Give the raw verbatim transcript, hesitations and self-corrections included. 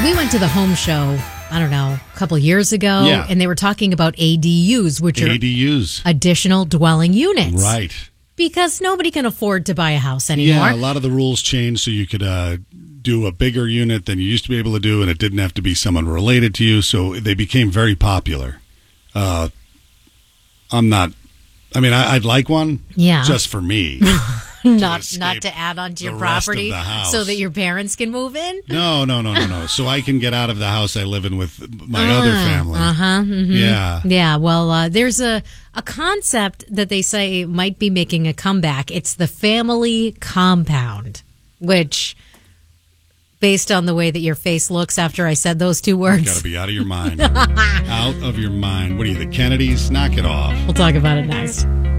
we went to the home show, I don't know, a couple years ago, Yeah. and they were talking about A D Us, which A D Us. are additional dwelling units. Right. Because nobody can afford to buy a house anymore. Yeah, a lot of the rules changed so you could uh, do a bigger unit than you used to be able to do, and it didn't have to be someone related to you, so they became very popular. Uh, I'm not, I mean, I, I'd like one Yeah. just for me. not escape not to add on to your the rest of property the house. so that your parents can move in. No, no, no, no, no. So I can get out of the house I live in with my other family. Uh huh. Mm-hmm. Yeah. Yeah. Well, uh, there's a a concept that they say might be making a comeback. It's the family compound, which, based on the way that your face looks after I said those two words, Got to be out of your mind. Out of your mind. What are you, the Kennedys? Knock it off. we'll talk about it next.